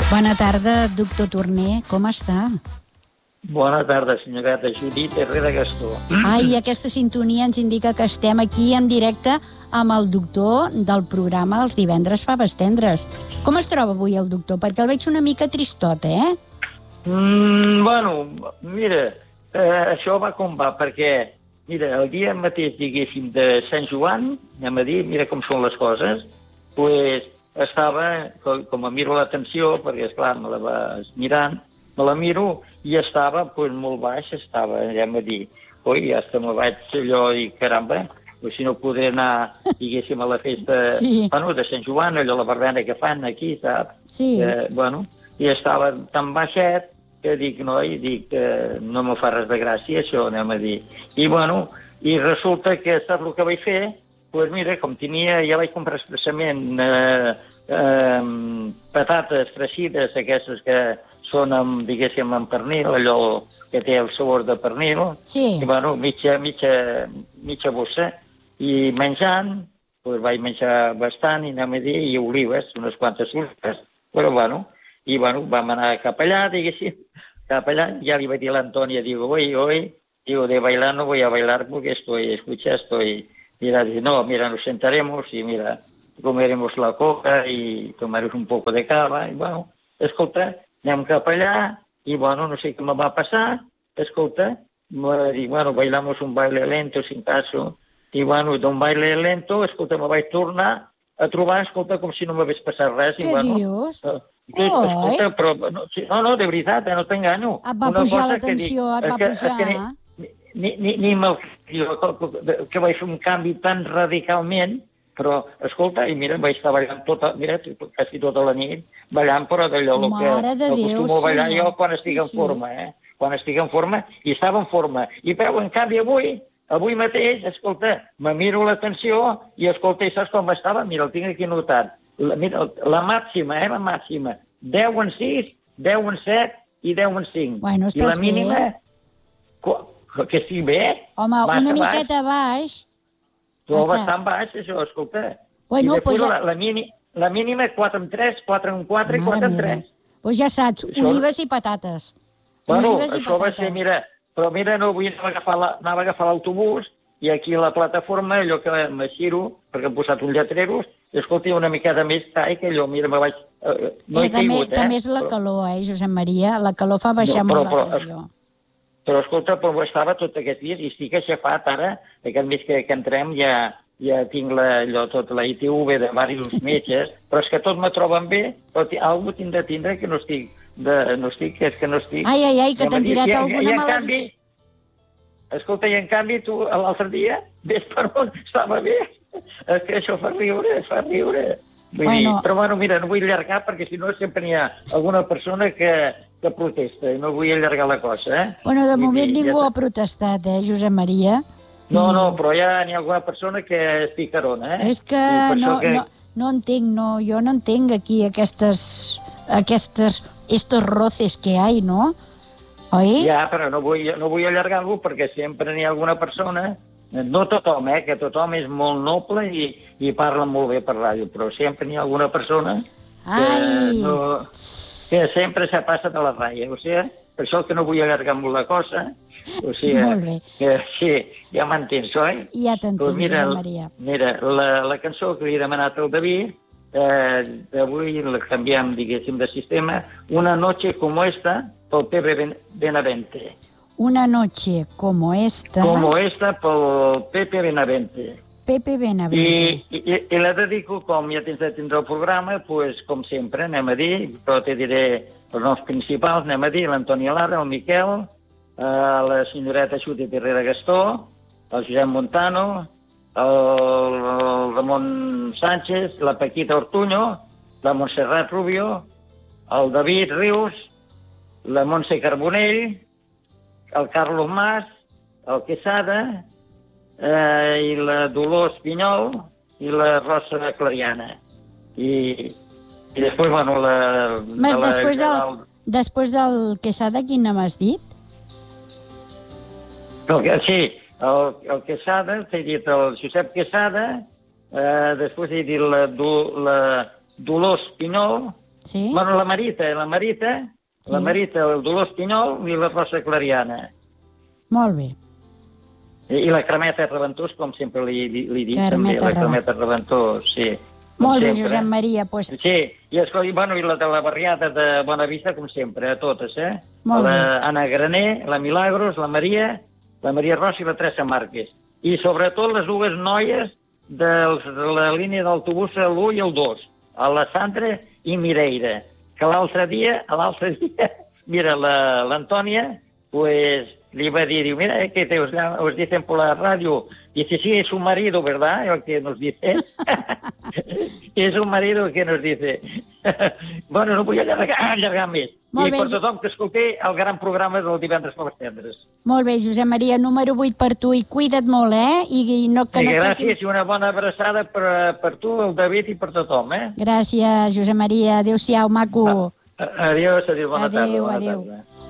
Bona tarda, doctor Torner. Com està? Bona tarda, senyoreta Judit Herrera Gastó. Ai, aquesta sintonia ens indica que estem aquí en directe amb el doctor del programa Els divendres faves tendres. Com es troba avui el doctor? Perquè el veig una mica tristot, Bueno, mira, això va com va, perquè, mira, el dia mateix, diguéssim, de Sant Joan, anem a dir, mira com són les coses, pues estava, com a miro l'atenció, perquè, esclar, me la vas mirant, me la miro i estava pues, molt baix, estava, anem a dir, oi, ja me vaig allò i caramba, pues, si no podré anar, diguéssim, a la festa bueno, de Sant Joan, allò la verbena que fan aquí, saps? Sí. Bueno, i estava tan baixet que dic, noi, no me fa res de gràcia, això, anem a dir. I, bueno, i resulta que saps el que vaig fer? Doncs mira, com tenia, ja vaig comprar expressament patates fregides, aquestes que són, diguéssim, amb pernil, allò que té el sabor de pernil, sí. I, bueno, mitja bossa, i menjant, doncs vaig menjar bastant, i anem a dir, i olives, unes quantes olives, però, bueno, i, bueno, vam anar cap allà, diguéssim, cap allà, ja li vaig dir a l'Antònia, digo, digo, de bailar no voy a bailar porque estoy... Mira, dice, no, mira, nos sentaremos y mira, comeremos la coca y tomaremos un poco de cava. Y bueno, escolta, anem cap allà y bueno, no sé què me va passar. Escolta, y bueno, bailamos un baile lento, sin caso. Y bueno, d'un baile lento, escolta, me vaig tornar a trobar, escolta, com si no m'hagués passat res. Què dius? Escolta, però, no, de veritat, no t'enganyo. Et va pujar la tensió, et va pujar... Ni que vaig fer un canvi tan radicalment, però, escolta, i mira, vaig estar ballant quasi tota la nit, ballant, però d'allò que acostumo a ballar jo quan estic en forma, Quan estic en forma, i estava en forma. I però, en canvi, avui mateix, escolta, me miro l'atenció i, escolta, i saps com estava? Mira, el tinc aquí notat. La màxima, la màxima. 10 en 6, 10 en 7 i 10 en 5. Bueno, estàs bé. I la mínima... Que estic bé. Home, una miqueta baix. Però bastant baix, això, escolta. Bueno, I després la mínima 4 en 3, 4 en 4 i 4 en 3. Doncs ja saps, olives i patates. Bueno, això va ser, mira, però mira, no vull anava a agafar l'autobús i aquí a la plataforma, allò que m'aixiro, perquè hem posat uns lletreros, i escolta, una miqueta més tall, que allò, mira, me vaig... No he caigut, També és la calor, Josep Maria? La calor fa baixar molt la pressió. Però, escolta, però estava tot aquests dies i estic aixafat ara, aquest mes que entrem ja tinc tota la ITV de diversos metges, però és que tots me troben bé, però algú tinc de tindre que no estic, que no estic... Ai, que t'han tirat alguna malaltia. Escolta, i en canvi tu l'altre dia, ves per on estava bé, és que això fa riure. Vull dir, però bueno, mira, no vull allargar perquè si no sempre n'hi ha alguna persona que protesta i no vull allargar la cosa, Bueno, de moment ningú ha protestat, Josep Maria? No, però ja n'hi ha alguna persona que és picarona, És que no entenc, jo no entenc aquí estos roces que hay, ¿no? Oi? Ja, però no vull allargar-ho perquè sempre n'hi ha alguna persona, no tothom, que tothom és molt noble i parla molt bé per ràdio, però sempre n'hi ha alguna persona que sempre se passa de la ratlla, o sigui, per això que no vull allargar molt la cosa, o sigui, que sí, ja m'entens, oi? Ja t'entenc, Josep Maria. Mira, la cançó que li he demanat al David, avui la canviem, diguéssim, de sistema, Una noche como esta, pel Pepe Benavente. Una noche como esta... Como esta, pel Pepe Benavente. Pepe Benavente. I la dedico, com ja tens de tindre el programa, pues, com sempre, anem a dir, però te diré els noms principals, anem a dir, l'Antònia Lara, el Miquel, la senyoreta Judit Herrera Gastó, el Josep Montano, el Ramon Sánchez, la Paquita Ortuño, la Montserrat Rubio, el David Rius, la Montse Carbonell, el Carlos Mas, el Quesada, i la Dolors Pinyol i la Rosa Clariana. I després, bueno, Després del Quesada, quin nom has dit? Sí, el Quesada, t'he dit el Josep Quesada, després he dit la Dolors Pinyol, Sí. Bueno, la Marita, Sí. la Marita, el Dolors Pinyol i la Rosa Clariana. Molt bé. I la Cremeta Reventós, com sempre li dic, també, Carmeta la Cremeta Reventós, sí. Com Molt bé, sempre. Josep Maria. Pues, Sí, i, escolta, bueno, i la de la barriada de Bonavista, com sempre, a totes, Molt bé. La Anna Graner, la Milagros, la Maria Rosa i la Teresa Márquez. I sobretot les dues noies de la línia d'autobús l'1 i el 2, la Sandra i Mireira, que l'altre dia, mira, l'Antònia, pues, le iba a decir, mira, es que os dicen por la radio, dice, sí, es su marido, ¿verdad? El que nos dice. És un marido que nos dice. Bueno, no vull allargar més. Molt I bé, per tothom que escolti el gran programa del divendres per les tendres. molt bé, Josep Maria, número 8 per tu, i cuida't molt, I no, que no Gràcies i una bona abraçada per tu, el David, i per tothom, Gràcies, Josep Maria. Adéu-siau, maco. Adiós, bona tarda. Adéu, Bona adéu. tarda.